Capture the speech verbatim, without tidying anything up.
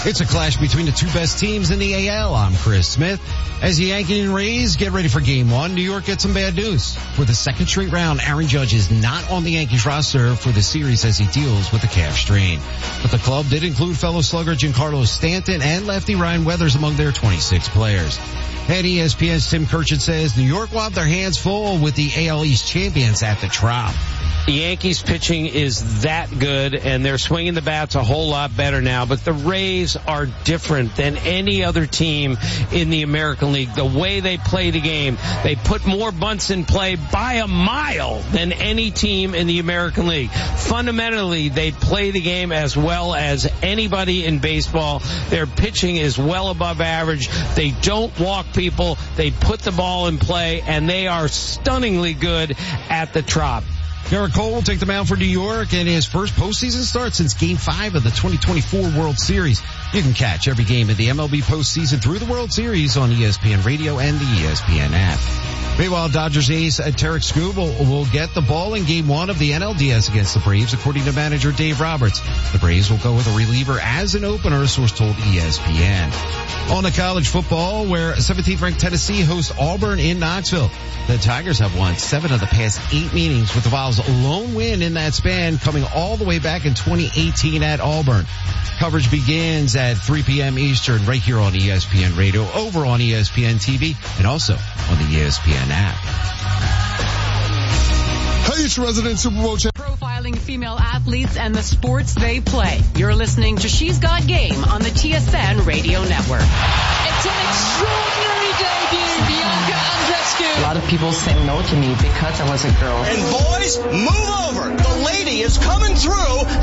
It's a clash between the two best teams in the A L. I'm Chris Smith. As the Yankees and Rays get ready for game one, New York gets some bad news. For the second straight round, Aaron Judge is not on the Yankees roster for the series as he deals with a calf strain. But the club did include fellow slugger Giancarlo Stanton and lefty Ryan Weathers among their twenty-six players. And E S P N's Tim Kirchin says New York will have their hands full with the A L East champions at the Trop. The Yankees pitching is that good, and they're swinging the bats a whole lot better now, but the Rays are different than any other team in the American League. The way they play the game, they put more bunts in play by a mile than any team in the American League. Fundamentally, they play the game as well as anybody in baseball. Their pitching is well above average. They don't walk people. They put the ball in play, and they are stunningly good at the Trop. Garrett Cole will take the mound for New York in his first postseason start since Game five of the twenty twenty-four World Series. You can catch every game of the M L B postseason through the World Series on E S P N Radio and the E S P N app. Meanwhile, Dodgers ace Tarek Skubal will get the ball in Game one of the N L D S against the Braves, according to manager Dave Roberts. The Braves will go with a reliever as an opener, source told E S P N. On to college football, where seventeenth ranked Tennessee hosts Auburn in Knoxville. The Tigers have won seven of the past eight meetings, with the Vols' lone win in that span coming all the way back in twenty eighteen at Auburn. Coverage begins at three p.m. Eastern right here on E S P N Radio, over on E S P N T V, and also on the E S P N app. Hey, it's resident Super Bowl champ. Profiling female athletes and the sports they play. You're listening to She's Got Game on the T S N Radio Network. It's an extraordinary debut, Bianca Andreescu. A lot of people say no to me because I was a girl. And boys, move over. The lady is coming through